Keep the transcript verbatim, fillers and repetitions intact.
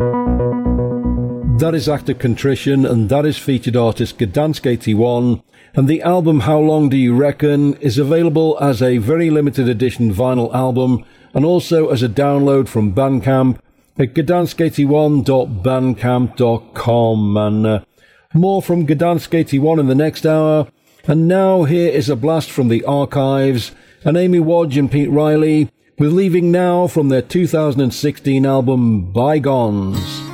That is Act of Contrition, and that is featured artist Gdansk eighty-one, and the album How Long Do You Reckon is available as a very limited edition vinyl album and also as a download from Bandcamp at gdansk eighty-one dot bandcamp dot com. And uh, more from Gdansk eighty-one in the next hour. And now here is a blast from the archives, and Amy Wadge and Pete Riley with Leaving Now from their two thousand sixteen album Bygones.